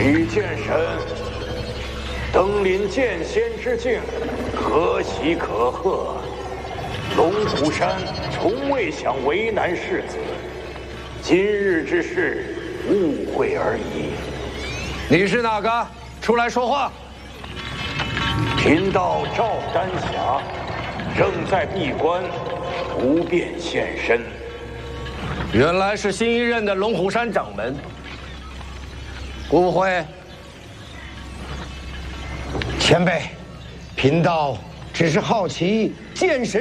李剑神，登临剑仙之境，可喜可贺。龙虎山从未想为难世子，今日之事误会而已。 你是哪个？出来说话！ 贫道赵丹霞，正在闭关，不便现身。 原来是新一任的龙虎山掌门。顾不会。 前辈，贫道只是好奇剑神